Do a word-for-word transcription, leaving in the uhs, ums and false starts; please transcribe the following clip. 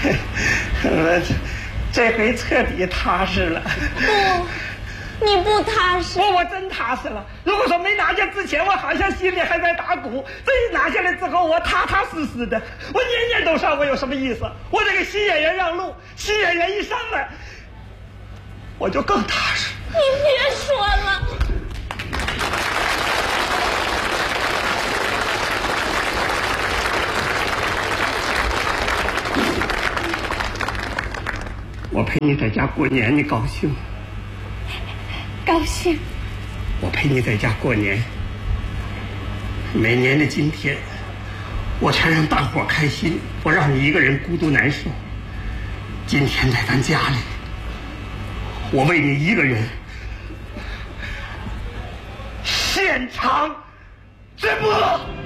我这回彻底踏实了。 不，你不踏实。 我我真踏实了。如果说没拿下之前，我好像心里还在打鼓；这一拿下来之后，我踏踏实实的。我年年都上，我有什么意思？我得给新演员让路，新演员一上来，我就更踏实。 你别说了。 我陪你在家过年，你高兴吗？ 高兴。 我陪你在家过年，每年的今天，我全让大伙开心，我让你一个人孤独难受。今天在咱家里，我为你一个人现场直播。